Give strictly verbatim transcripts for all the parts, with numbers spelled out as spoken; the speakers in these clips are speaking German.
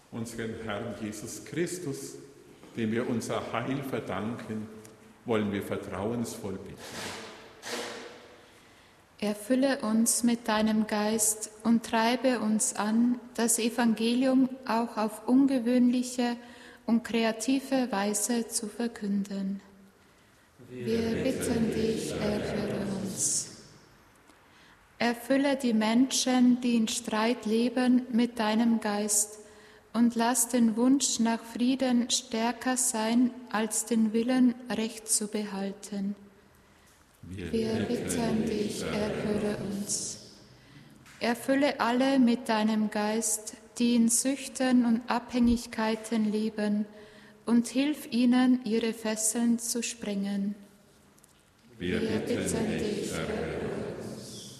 Unseren Herrn Jesus Christus, dem wir unser Heil verdanken, wollen wir vertrauensvoll bitten. Erfülle uns mit deinem Geist und treibe uns an, das Evangelium auch auf ungewöhnliche und kreative Weise zu verkünden. Wir bitten dich, erhöre uns. Erfülle die Menschen, die in Streit leben, mit deinem Geist und lass den Wunsch nach Frieden stärker sein, als den Willen, Recht zu behalten. Wir, Wir bitten dich, erhöre uns. Erfülle alle mit deinem Geist, die in Süchten und Abhängigkeiten leben, und hilf ihnen, ihre Fesseln zu sprengen. Wir, Wir bitten, bitten dich, dich, erhöre uns.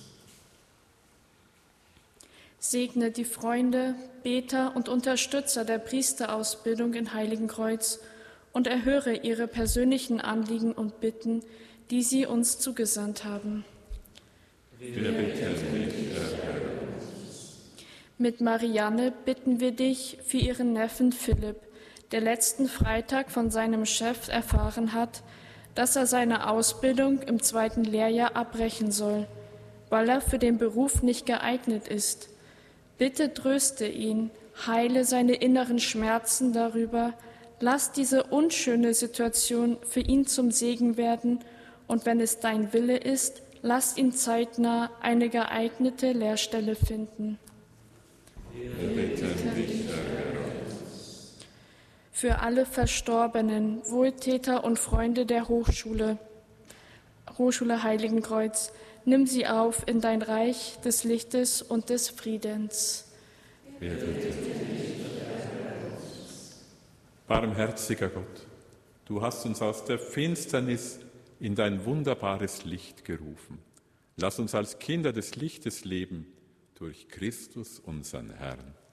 Segne die Freunde, Beter und Unterstützer der Priesterausbildung in Heiligenkreuz und erhöre ihre persönlichen Anliegen und Bitten, die sie uns zugesandt haben. Wir bitten dich, erhöre uns. Mit Marianne bitten wir dich für ihren Neffen Philipp, der letzten Freitag von seinem Chef erfahren hat, dass er seine Ausbildung im zweiten Lehrjahr abbrechen soll, weil er für den Beruf nicht geeignet ist. Bitte tröste ihn, heile seine inneren Schmerzen darüber, lass diese unschöne Situation für ihn zum Segen werden und wenn es dein Wille ist, lass ihn zeitnah eine geeignete Lehrstelle finden. Wir bitten dich, erhöre uns. Für alle Verstorbenen, Wohltäter und Freunde der Hochschule, Hochschule Heiligenkreuz, nimm sie auf in dein Reich des Lichtes und des Friedens. Wir bitten dich, erhöre uns. Barmherziger Gott, du hast uns aus der Finsternis in dein wunderbares Licht gerufen. Lass uns als Kinder des Lichtes leben, durch Christus, unseren Herrn.